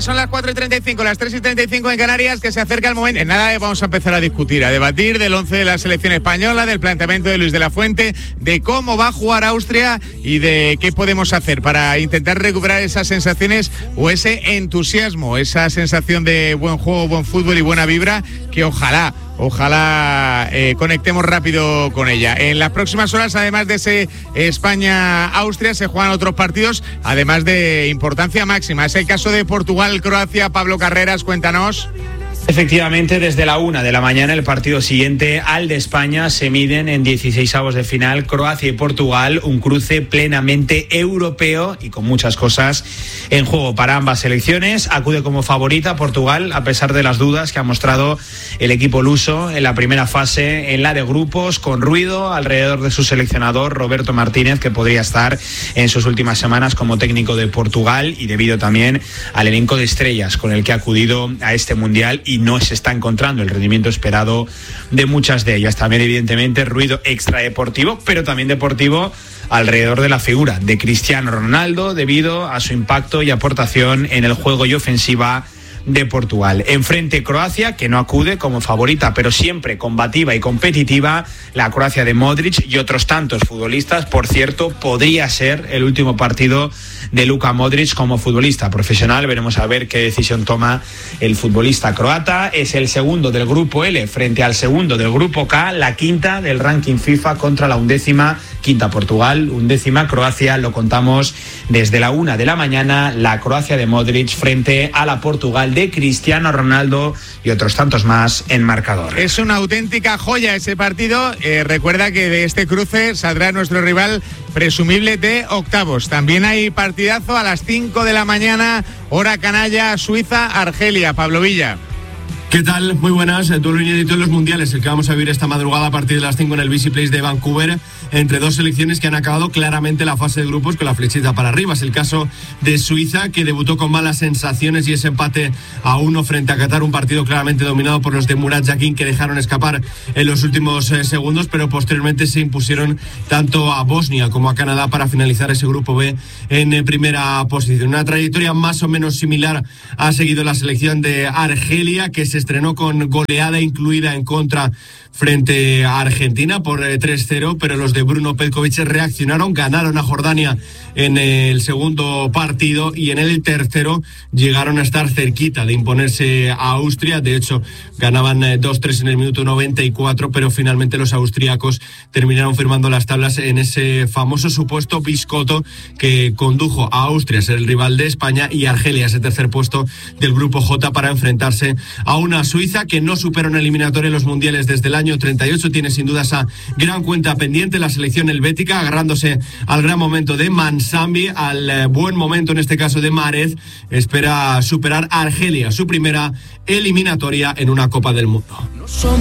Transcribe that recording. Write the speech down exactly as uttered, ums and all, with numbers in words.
que son las cuatro y treinta y cinco, las tres y treinta y cinco en Canarias, que se acerca el momento. En nada vamos a empezar a discutir, a debatir del once de la selección española, del planteamiento de Luis de la Fuente, de cómo va a jugar Austria y de qué podemos hacer para intentar recuperar esas sensaciones o ese entusiasmo, esa sensación de buen juego, buen fútbol y buena vibra que ojalá Ojalá eh, conectemos rápido con ella. En las próximas horas, además de ese España-Austria, se juegan otros partidos, además de importancia máxima. Es el caso de Portugal-Croacia. Pablo Carreras, cuéntanos. Efectivamente, desde la una de la mañana el partido siguiente al de España se miden en dieciseisavos de final Croacia y Portugal, un cruce plenamente europeo y con muchas cosas en juego para ambas selecciones. Acude como favorita Portugal a pesar de las dudas que ha mostrado el equipo luso en la primera fase, en la de grupos, con ruido alrededor de su seleccionador Roberto Martínez, que podría estar en sus últimas semanas como técnico de Portugal, y debido también al elenco de estrellas con el que ha acudido a este mundial y no se está encontrando el rendimiento esperado de muchas de ellas. También, evidentemente, ruido extradeportivo, pero también deportivo alrededor de la figura de Cristiano Ronaldo, debido a su impacto y aportación en el juego y ofensiva de Portugal. Enfrente Croacia, que no acude como favorita, pero siempre combativa y competitiva, la Croacia de Modric y otros tantos futbolistas. Por cierto, podría ser el último partido de Luka Modric como futbolista profesional. Veremos a ver qué decisión toma el futbolista croata. Es el segundo del grupo L frente al segundo del grupo K, la quinta del ranking FIFA contra la undécima, quinta Portugal, undécima Croacia. Lo contamos desde la una de la mañana, la Croacia de Modric frente a la Portugal de Cristiano Ronaldo y otros tantos más en marcador. Es una auténtica joya ese partido. Eh, recuerda que de este cruce saldrá nuestro rival presumible de octavos. También hay partidazo a las cinco de la mañana, hora canalla, Suiza-Argelia. Pablo Villa. ¿Qué tal? Muy buenas. El duelo inédito en los mundiales, el que vamos a vivir esta madrugada a partir de las cinco en el B C Place de Vancouver, entre dos selecciones que han acabado claramente la fase de grupos con la flechita para arriba. Es el caso de Suiza, que debutó con malas sensaciones y ese empate a uno frente a Qatar, un partido claramente dominado por los de Murat Yakin, que dejaron escapar en los últimos eh, segundos, pero posteriormente se impusieron tanto a Bosnia como a Canadá para finalizar ese grupo B en eh, primera posición. Una trayectoria más o menos similar ha seguido la selección de Argelia, que se estrenó con goleada incluida en contra frente a Argentina por tres cero, pero los de Bruno Petkovic reaccionaron, ganaron a Jordania en el segundo partido y en el tercero llegaron a estar cerquita de imponerse a Austria. De hecho, ganaban dos tres en el minuto noventa y cuatro, pero finalmente los austríacos terminaron firmando las tablas en ese famoso supuesto biscotto que condujo a Austria a ser el rival de España y Argelia a ese tercer puesto del grupo J para enfrentarse a una Suiza que no supera una eliminatoria en los mundiales desde el año treinta y ocho. Tiene sin duda esa gran cuenta pendiente la selección helvética, agarrándose al gran momento de Mansambi, al eh, buen momento en este caso de Mahrez. Espera superar a Argelia, su primera eliminatoria en una Copa del Mundo.